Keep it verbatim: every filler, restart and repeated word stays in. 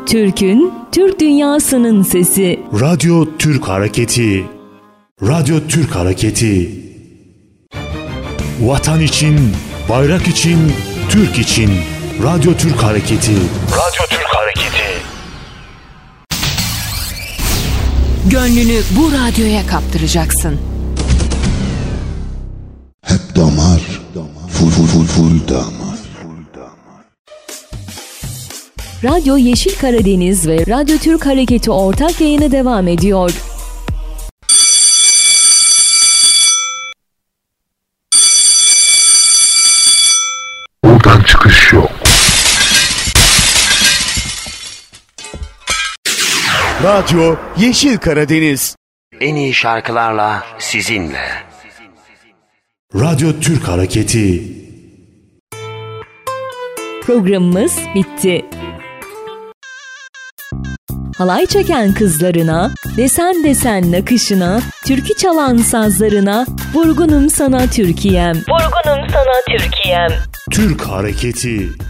Türk'ün, Türk dünyasının sesi. Radyo Türk Hareketi. Radyo Türk Hareketi. Vatan için, bayrak için, Türk için. Radyo Türk Hareketi. Radyo Türk Hareketi. Gönlünü bu radyoya kaptıracaksın. Hep damar, full full full full damar. Radyo Yeşil Karadeniz ve Radyo Türk Hareketi ortak yayını devam ediyor. Buradan çıkış yok. Radyo Yeşil Karadeniz. En iyi şarkılarla sizinle. Radyo Türk Hareketi. Programımız bitti. Halay çeken kızlarına, desen desen nakışına, türkü çalan sazlarına, vurgunum sana Türkiye'm. Vurgunum sana Türkiye'm. Türk Hareketi.